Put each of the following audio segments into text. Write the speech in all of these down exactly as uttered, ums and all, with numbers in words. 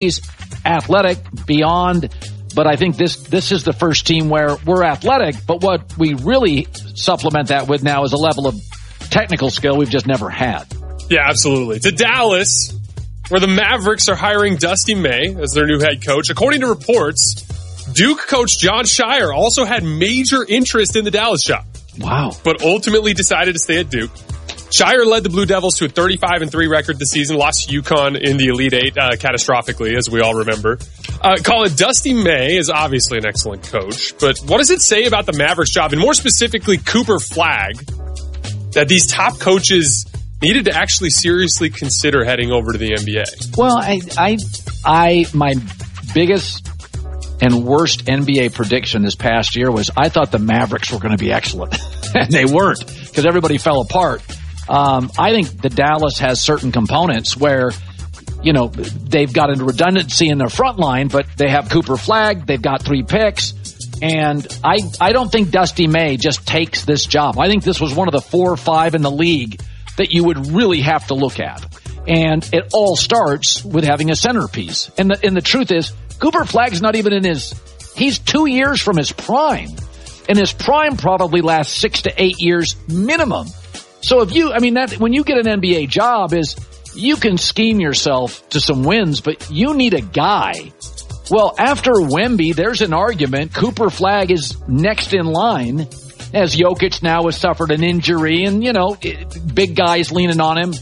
He's athletic beyond, but I think this this is the first team where we're athletic, but what we really supplement that with now is a level of technical skill we've just never had. Yeah, absolutely. To Dallas, where the Mavericks are hiring Dusty May as their new head coach. According to reports, Duke coach Jon Scheyer also had major interest in the Dallas job. Wow. But ultimately decided to stay at Duke. Scheyer led the Blue Devils to a thirty-five and three record this season, lost to UConn in the Elite Eight uh, catastrophically, as we all remember. Uh, Colin, Dusty May is obviously an excellent coach, but what does it say about the Mavericks job, and more specifically Cooper Flagg, that these top coaches needed to actually seriously consider heading over to the N B A? Well, I, I, I, my biggest and worst N B A prediction this past year was I thought the Mavericks were going to be excellent, and they weren't because everybody fell apart. Um, I think the Dallas has certain components where, you know, they've got a redundancy in their front line, but they have Cooper Flagg, they've got three picks, and I, I don't think Dusty May just takes this job. I think this was one of the four or five in the league that you would really have to look at. And it all starts with having a centerpiece. And the, and the truth is, Cooper Flagg's not even in his, he's two years from his prime. And his prime probably lasts six to eight years minimum. So if you, I mean, that when you get an N B A job is you can scheme yourself to some wins, but you need a guy. Well, after Wemby, there's an argument. Cooper Flagg is next in line as Jokic now has suffered an injury and, you know, big guys leaning on him.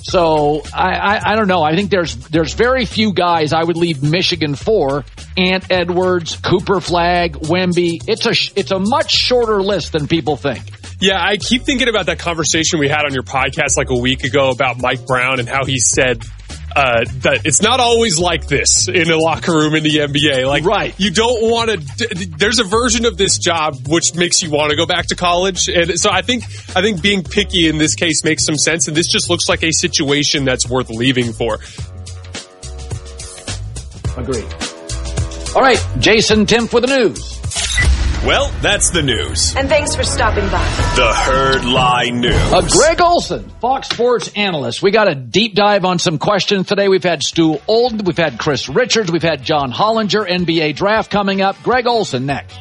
So I, I, I don't know. I think there's, there's very few guys I would leave Michigan for. Ant Edwards, Cooper Flagg, Wemby. It's a, it's a much shorter list than people think. Yeah, I keep thinking about that conversation we had on your podcast like a week ago about Mike Brown and how he said uh, that it's not always like this in a locker room in the N B A. Like, right. You don't want to. There's a version of this job which makes you want to go back to college, and so I think I think being picky in this case makes some sense. And this just looks like a situation that's worth leaving for. Agreed. All right, Jason Timpf with the news. Well, that's the news. And thanks for stopping by. The Herd Lie News. Uh, Greg Olson, Fox Sports analyst. We got a deep dive on some questions today. We've had Stu Olden, we've had Chris Richards, we've had John Hollinger, N B A draft coming up. Greg Olson next.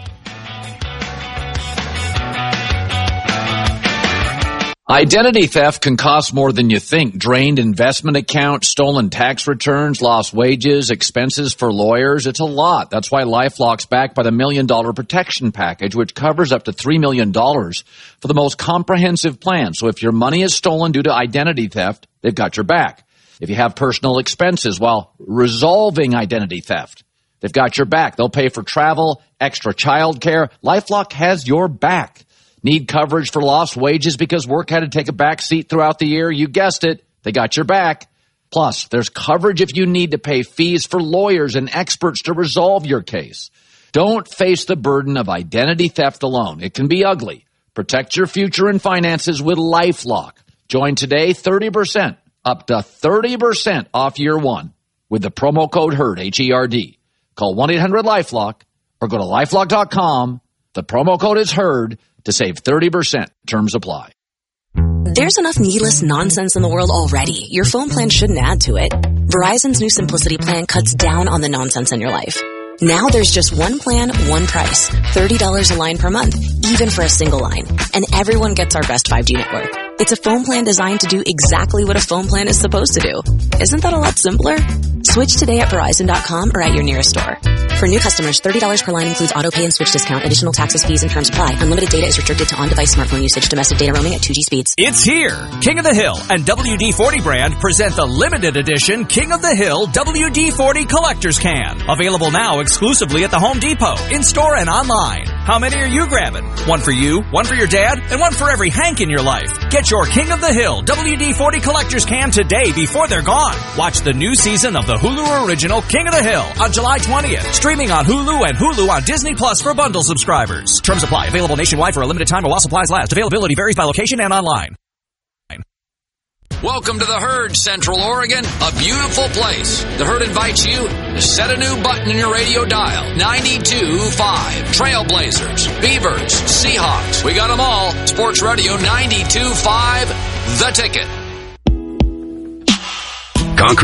Identity theft can cost more than you think. Drained investment accounts, stolen tax returns, lost wages, expenses for lawyers. It's a lot. That's why LifeLock's backed by the Million Dollar Protection Package, which covers up to three million dollars for the most comprehensive plan. So if your money is stolen due to identity theft, they've got your back. If you have personal expenses while resolving identity theft, they've got your back. They'll pay for travel, extra child care. LifeLock has your back. Need coverage for lost wages because work had to take a back seat throughout the year? You guessed it. They got your back. Plus, there's coverage if you need to pay fees for lawyers and experts to resolve your case. Don't face the burden of identity theft alone. It can be ugly. Protect your future and finances with LifeLock. Join today, thirty percent, up to thirty percent off year one with the promo code HERD, H E R D. Call one eight hundred LifeLock or go to LifeLock dot com. The promo code is HERD to save thirty percent. Terms apply. There's enough needless nonsense in the world already. Your phone plan shouldn't add to it. Verizon's new Simplicity plan cuts down on the nonsense in your life. Now there's just one plan, one price. thirty dollars a line per month, even for a single line. And everyone gets our best five G network. It's a phone plan designed to do exactly what a phone plan is supposed to do. Isn't that a lot simpler? Switch today at Verizon dot com or at your nearest store. For new customers, thirty dollars per line includes auto pay and switch discount. Additional taxes, fees, and terms apply. Unlimited data is restricted to on-device smartphone usage. Domestic data roaming at two G speeds. It's here. King of the Hill and W D forty brand present the limited edition King of the Hill W D forty Collector's Can. Available now exclusively at the Home Depot, in-store and online. How many are you grabbing? One for you, one for your dad, and one for every Hank in your life. Get your King of the Hill W D forty Collector's Can today before they're gone. Watch the new season of the Hulu original King of the Hill on July twentieth. Streaming on Hulu and Hulu on Disney Plus for bundle subscribers. Terms apply. Available nationwide for a limited time or while supplies last. Availability varies by location and online. Welcome to the Herd, Central Oregon, a beautiful place. The Herd invites you to set a new button in your radio dial. ninety-two point five. Trailblazers, Beavers, Seahawks. We got them all. Sports Radio ninety-two point five. The Ticket. Concrete,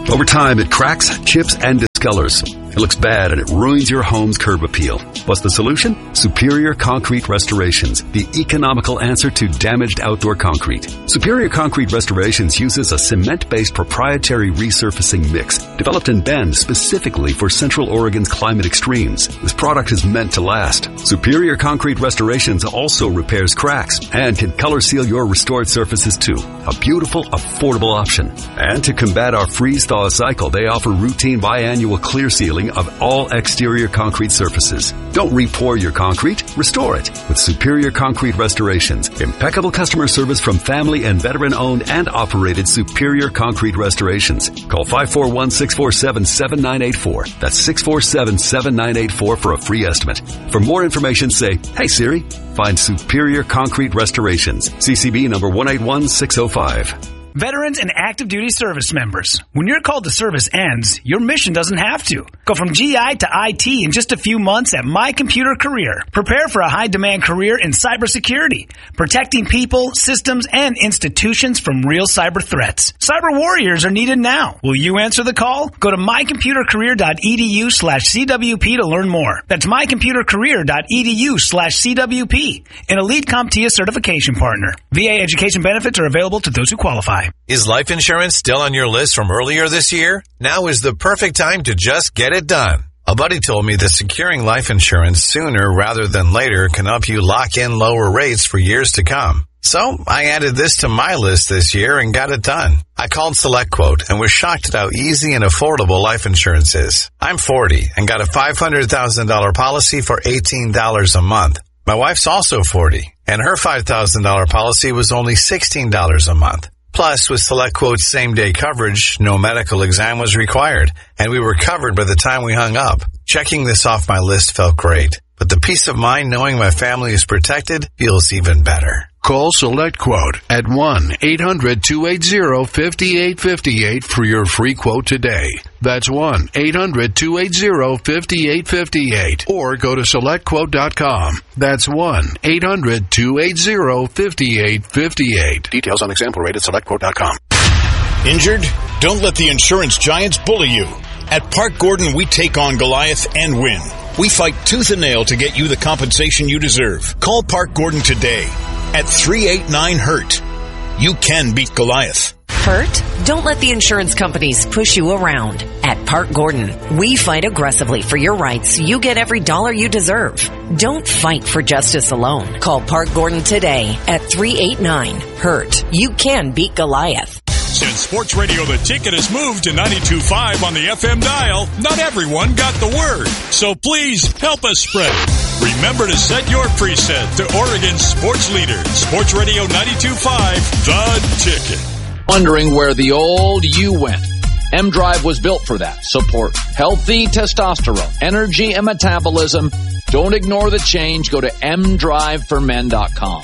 Over time, it cracks, chips, and discolors. It looks bad and it ruins your home's curb appeal. What's the solution? Superior Concrete Restorations, the economical answer to damaged outdoor concrete. Superior Concrete Restorations uses a cement-based proprietary resurfacing mix developed in Bend specifically for Central Oregon's climate extremes. This product is meant to last. Superior Concrete Restorations also repairs cracks and can color seal your restored surfaces too. A beautiful, affordable option. And to combat our freeze-thaw cycle, they offer routine biannual clear sealing of all exterior concrete surfaces. Don't re-pour your concrete, restore it with Superior Concrete Restorations. Impeccable customer service from family and veteran-owned and operated Superior Concrete Restorations. Call five four one, six four seven, seven nine eight four. That's six four seven, seven nine eight four for a free estimate. For more information, say, "Hey Siri." Find Superior Concrete Restorations. C C B number one eight one six zero five. Veterans and active duty service members. When your call to service ends, your mission doesn't have to. Go from G I to I T in just a few months at My Computer Career. Prepare for a high-demand career in cybersecurity, protecting people, systems, and institutions from real cyber threats. Cyber warriors are needed now. Will you answer the call? Go to mycomputercareer.edu slash CWP to learn more. That's mycomputercareer.edu slash CWP. An Elite CompTIA certification partner. V A education benefits are available to those who qualify. Is life insurance still on your list from earlier this year? Now is the perfect time to just get it done. A buddy told me that securing life insurance sooner rather than later can help you lock in lower rates for years to come. So I added this to my list this year and got it done. I called SelectQuote and was shocked at how easy and affordable life insurance is. I'm forty and got a five hundred thousand dollars policy for eighteen dollars a month. My wife's also forty and her five thousand dollars policy was only sixteen dollars a month. Plus, with SelectQuote's same-day coverage, no medical exam was required, and we were covered by the time we hung up. Checking this off my list felt great, but the peace of mind knowing my family is protected feels even better. Call SelectQuote at one eight hundred, two eight zero, five eight five eight for your free quote today. That's one eight hundred, two eight zero, five eight five eight. Or go to select quote dot com. That's one eight hundred, two eight zero, five eight five eight. Details on example rate at select quote dot com. Injured? Don't let the insurance giants bully you. At Park Gordon, we take on Goliath and win. We fight tooth and nail to get you the compensation you deserve. Call Park Gordon today at three eight nine hurt. You can beat Goliath. Hurt? Don't let the insurance companies push you around. At Park Gordon, we fight aggressively for your rights so you get every dollar you deserve. Don't fight for justice alone. Call Park Gordon today at three eight nine hurt. You can beat Goliath. Since Sports Radio The Ticket has moved to ninety-two point five on the F M dial, not everyone got the word. So please help us spread it. Remember to set your preset to Oregon's sports leader, Sports Radio ninety-two point five, The Ticket. Wondering where the old you went. M-Drive was built for that. Support healthy testosterone, energy, and metabolism. Don't ignore the change. Go to m drive for men dot com.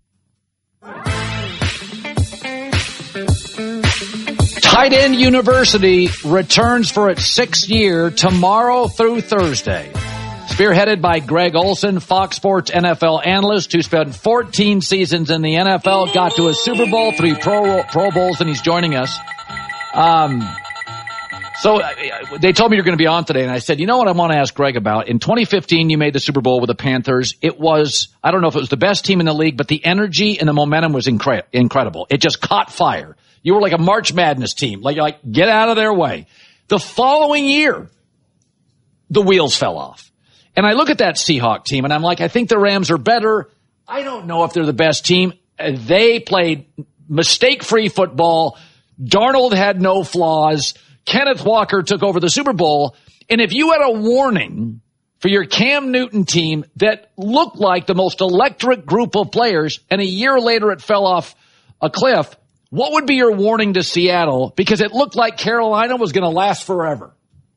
Tight End University returns for its sixth year tomorrow through Thursday. Spearheaded by Greg Olson, Fox Sports N F L analyst who spent fourteen seasons in the N F L, got to a Super Bowl, three Pro, Pro Bowls, and he's joining us. Um, so uh, they told me you're going to be on today, and I said, you know what I want to ask Greg about? In twenty fifteen, you made the Super Bowl with the Panthers. It was, I don't know if it was the best team in the league, but the energy and the momentum was incre- incredible. It just caught fire. You were like a March Madness team. Like, like, get out of their way. The following year, the wheels fell off. And I look at that Seahawk team, and I'm like, I think the Rams are better. I don't know if they're the best team. They played mistake-free football. Darnold had no flaws. Kenneth Walker took over the Super Bowl. And if you had a warning for your Cam Newton team that looked like the most electric group of players, and a year later it fell off a cliff, what would be your warning to Seattle? Because it looked like Carolina was going to last forever.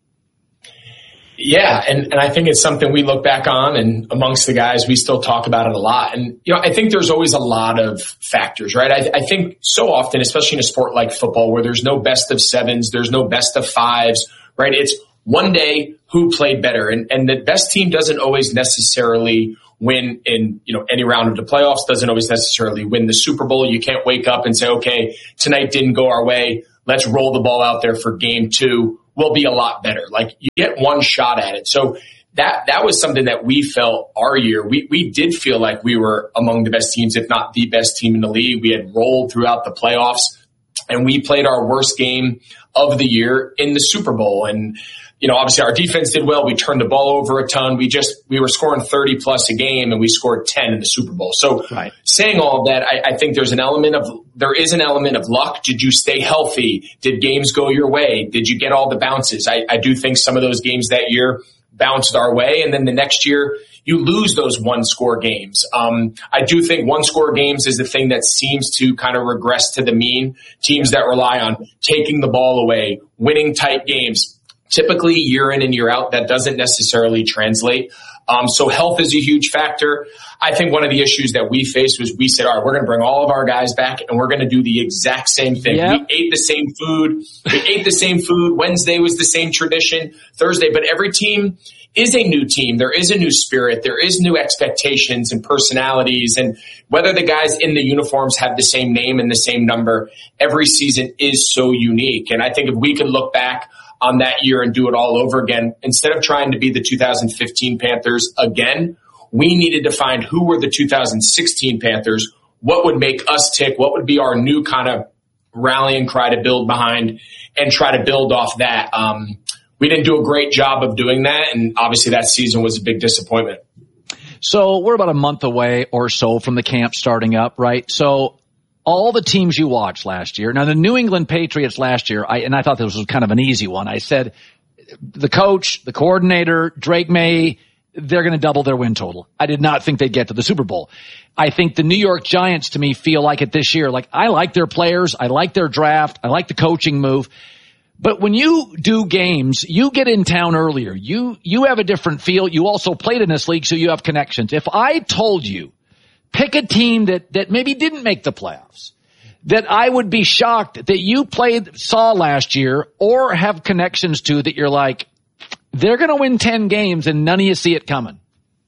Yeah, and, and I think it's something we look back on, and amongst the guys, we still talk about it a lot. And, you know, I think there's always a lot of factors, right? I, I think so often, especially in a sport like football, where there's no best of sevens, there's no best of fives, right? It's one day who played better. And, and the best team doesn't always necessarily win in, you know, any round of the playoffs, doesn't always necessarily win the Super Bowl. You can't wake up and say, okay, tonight didn't go our way. let's roll the ball out there for game two, will be a lot better. Like, you get one shot at it. So that, that was something that we felt our year. We, we did feel like we were among the best teams, if not the best team in the league. We had rolled throughout the playoffs, and we played our worst game of the year in the Super Bowl. And, you know, obviously our defense did well. We turned the ball over a ton. We just, we were scoring thirty plus a game, and we scored ten in the Super Bowl. So right. saying all of that, I, I think there's an element of, there is an element of luck. Did you stay healthy? Did games go your way? Did you get all the bounces? I, I do think some of those games that year bounced our way. And then the next year you lose those one score games. Um, I do think one score games is the thing that seems to kind of regress to the mean. Teams that rely on taking the ball away, winning tight games. Typically, year in and year out, that doesn't necessarily translate. Um, so health is a huge factor. I think one of the issues that we faced was we said, all right, we're going to bring all of our guys back, and we're going to do the exact same thing. Yep. We ate the same food. We ate the same food. Wednesday was the same tradition. Thursday, but every team is a new team. There is a new spirit. There is new expectations and personalities. And whether the guys in the uniforms have the same name and the same number, every season is so unique. And I think if we could look back on that year and do it all over again, instead of trying to be the two thousand fifteen Panthers again, we needed to find who were the two thousand sixteen Panthers, what would make us tick, what would be our new kind of rallying cry to build behind, and try to build off that. Um, we didn't do a great job of doing that, and obviously that season was a big disappointment. So we're about a month away or so from the camp starting up, right? So all the teams you watched last year. Now, the New England Patriots last year, I, and I thought this was kind of an easy one. I said the coach, the coordinator, Drake May, they're going to double their win total. I did not think they'd get to the Super Bowl. I think the New York Giants, to me, feel like it this year. Like, I like their players. I like their draft. I like the coaching move. But when you do games, you get in town earlier. You, you have a different feel. You also played in this league, so you have connections. If I told you, pick a team that, that maybe didn't make the playoffs, that I would be shocked that you played, saw last year, or have connections to, that you're like, they're going to win ten games and none of you see it coming.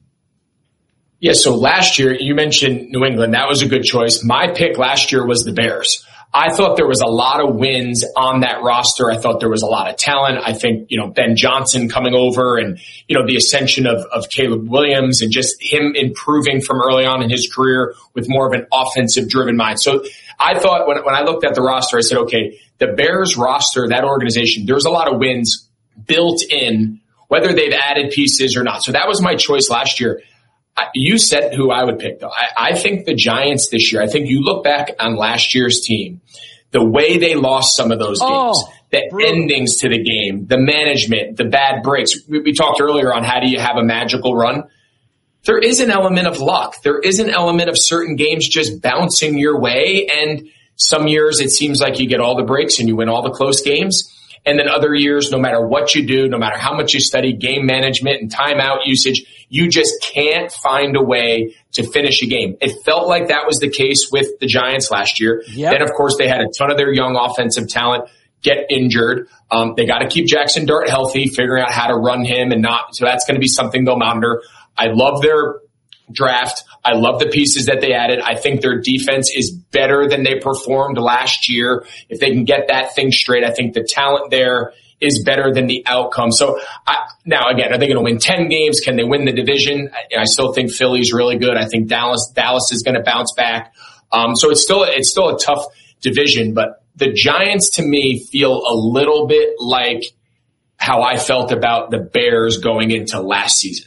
Yeah, so last year, you mentioned New England. That was a good choice. My pick last year was the Bears. I thought there was a lot of wins on that roster. I thought there was a lot of talent. I think, you know, Ben Johnson coming over, and, you know, the ascension of, of Caleb Williams, and just him improving from early on in his career with more of an offensive driven mind. So I thought when, when I looked at the roster, I said, okay, the Bears roster, that organization, there's a lot of wins built in, whether they've added pieces or not. So that was my choice last year. You said who I would pick, though. I, I think the Giants this year, I think you look back on last year's team, the way they lost some of those games, oh, the brutal. endings to the game, the management, the bad breaks. We, we talked earlier on how do you have a magical run. There is an element of luck. There is an element of certain games just bouncing your way. And some years it seems like you get all the breaks and you win all the close games. And then other years, no matter what you do, no matter how much you study game management and timeout usage, you just can't find a way to finish a game. It felt like that was the case with the Giants last year. Yep. Then, of course, they had a ton of their young offensive talent get injured. Um, they got to keep Jackson Dart healthy, figuring out how to run him and not. So that's going to be something they'll monitor. I love their draft. I love the pieces that they added. I think their defense is better than they performed last year. If they can get that thing straight, I think the talent there is better than the outcome. So I, now again, are they going to win ten games? Can they win the division? I, I still think Philly's really good. I think Dallas, Dallas is going to bounce back. Um, so it's still, it's still a tough division, but the Giants to me feel a little bit like how I felt about the Bears going into last season.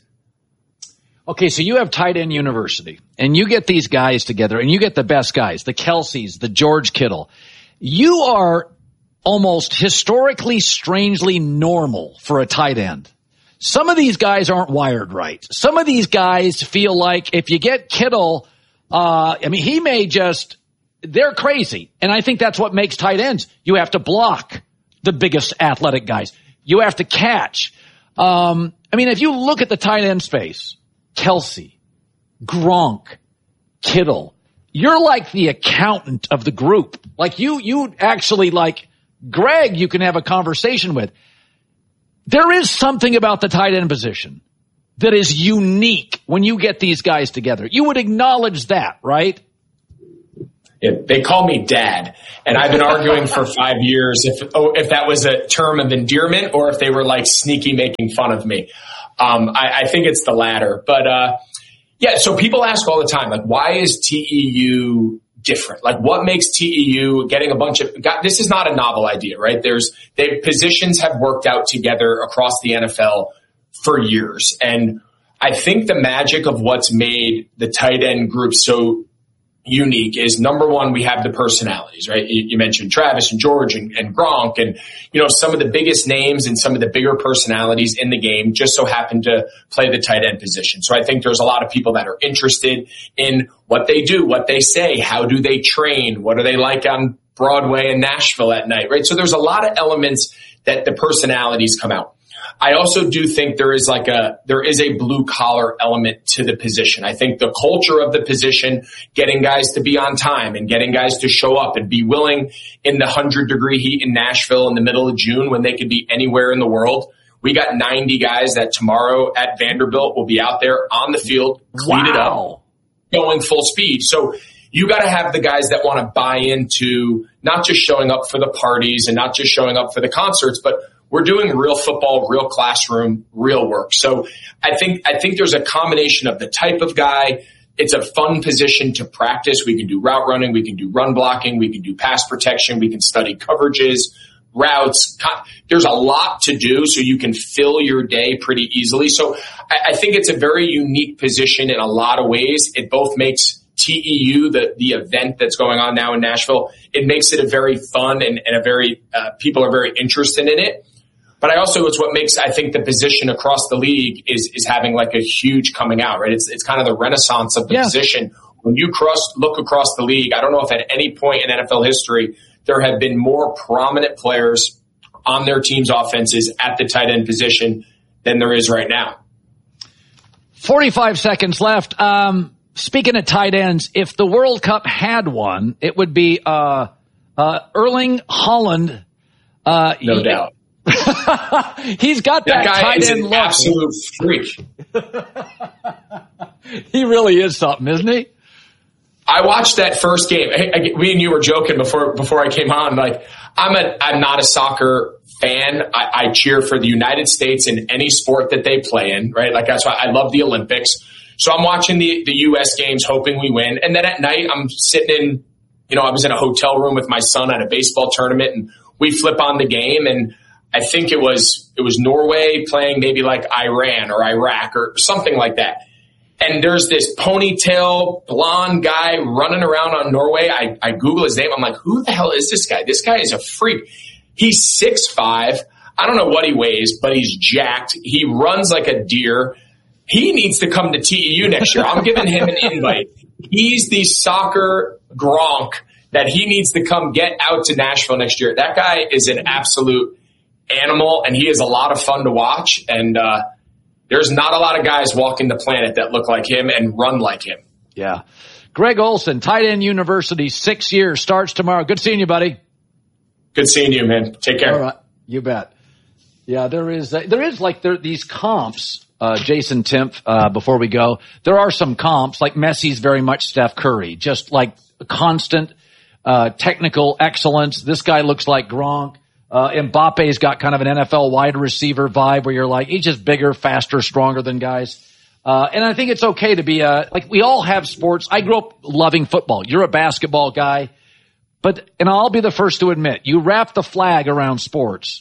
Okay, so you have tight end university, and you get these guys together, and you get the best guys, the Kelce's, the George Kittle. You are almost historically, strangely normal for a tight end. Some of these guys aren't wired right. Some of these guys feel like if you get Kittle, uh, I mean, he may just, they're crazy. And I think that's what makes tight ends. You have to block the biggest athletic guys. You have to catch. Um, I mean, if you look at the tight end space, Kelce, Gronk, Kittle, you're like the accountant of the group. Like you, you actually like Greg, you can have a conversation with. There is something about the tight end position that is unique when you get these guys together. You would acknowledge that, right? it, they call me dad, and I've been arguing for five years if oh, if that was a term of endearment or if they were like sneaky making fun of me. Um, I, I think it's the latter. But uh, yeah, so people ask all the time, like, why is T E U different? Like, what makes T E U getting a bunch of – this is not a novel idea, right? There's they positions have worked out together across the N F L for years. And I think the magic of what's made the tight end group so unique is, number one, we have the personalities, right? You, you mentioned Travis and George and, and Gronk and, you know, some of the biggest names and some of the bigger personalities in the game just so happen to play the tight end position. So I think there's a lot of people that are interested in what they do, what they say, how do they train, what are they like on Broadway in Nashville at night, right? So there's a lot of elements that the personalities come out. I also do think there is like a, there is a blue collar element to the position. I think the culture of the position, getting guys to be on time and getting guys to show up and be willing in the hundred degree heat in Nashville in the middle of June when they could be anywhere in the world. We got ninety guys that tomorrow at Vanderbilt will be out there on the field, cleaned wow. up, going full speed. So you got to have the guys that want to buy into not just showing up for the parties and not just showing up for the concerts, but we're doing real football, real classroom, real work. So I think I think there's a combination of the type of guy. It's a fun position to practice. We can do route running. We can do run blocking. We can do pass protection. We can study coverages, routes. There's a lot to do, so you can fill your day pretty easily. So I, I think it's a very unique position in a lot of ways. It both makes T E U, the, the event that's going on now in Nashville, it makes it a very fun and, and a very uh, people are very interested in it. But I also, it's what makes, I think, the position across the league is is having like a huge coming out, right? It's it's kind of the renaissance of the yeah. position. When you cross look across the league, I don't know if at any point in N F L history there have been more prominent players on their team's offenses at the tight end position than there is right now. forty-five seconds left. Um, speaking of tight ends, if the World Cup had one, it would be uh, uh, Erling Haaland. Uh, no he, doubt. He's got that, that guy tight is end an look. Absolute freak. He really is something, isn't he? I watched that first game. I, I, we and you were joking before before I came on. Like, I'm a I'm not a soccer fan. I, I cheer for the United States in any sport that they play in. Right, like that's why I love the Olympics. So I'm watching the the U S games, hoping we win. And then at night, I'm sitting in. You know, I was in a hotel room with my son at a baseball tournament, and we flip on the game and. I think it was it was Norway playing maybe like Iran or Iraq or something like that. And there's this ponytail blonde guy running around on Norway. I, I Google his name. I'm like, who the hell is this guy? This guy is a freak. He's six five. I don't know what he weighs, but he's jacked. He runs like a deer. He needs to come to T E U next year. I'm giving him an invite. He's the soccer Gronk that he needs to come get out to Nashville next year. That guy is an absolute animal, and he is a lot of fun to watch. And uh, there's not a lot of guys walking the planet that look like him and run like him. Yeah. Greg Olsen, Tight End University, six years, starts tomorrow. Good seeing you, buddy. Good seeing you, man. Take care. All right. You bet. Yeah, there is, uh, there is like there, these comps, uh, Jason Timpf, uh, before we go. There are some comps, like Messi's very much Steph Curry, just like constant uh, technical excellence. This guy looks like Gronk. Uh, Mbappe's got kind of an N F L wide receiver vibe where you're like, he's just bigger, faster, stronger than guys. Uh, and I think it's okay to be a, like we all have sports. I grew up loving football. You're a basketball guy, but, and I'll be the first to admit, you wrap the flag around sports,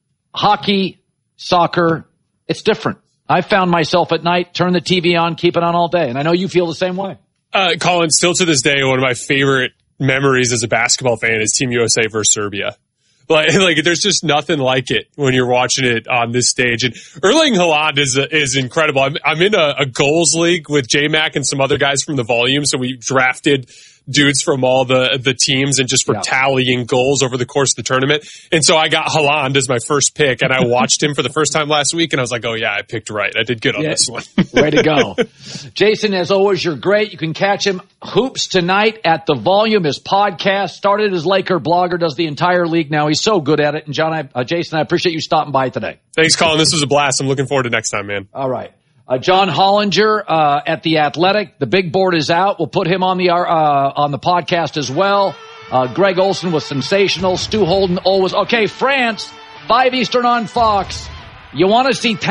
hockey, soccer, it's different. I found myself at night, turn the T V on, keep it on all day. And I know you feel the same way. Uh, Colin, still to this day, one of my favorite memories as a basketball fan is Team U S A versus Serbia. Like, like, there's just nothing like it when you're watching it on this stage. And Erling Haaland is is incredible. I'm, I'm in a, a goals league with J-Mac and some other guys from the Volume. So we drafted dudes from all the the teams and just were yeah. tallying goals over the course of the tournament. And so I got Haaland as my first pick, and I watched him for the first time last week, and I was like, oh, yeah, I picked right. I did good on yeah. this one. Way to go. Jason, as always, you're great. You can catch him Hoops tonight at the Volume. His podcast started as Laker blogger, does the entire league now. He's so good at it. And John, I, uh, Jason, I appreciate you stopping by today. Thanks, Colin. This was a blast. I'm looking forward to next time, man. All right. Uh, John Hollinger uh, at The Athletic. The big board is out. We'll put him on the uh, on the podcast as well. Uh, Greg Olson was sensational. Stu Holden always. Okay, France, five Eastern on Fox. You want to see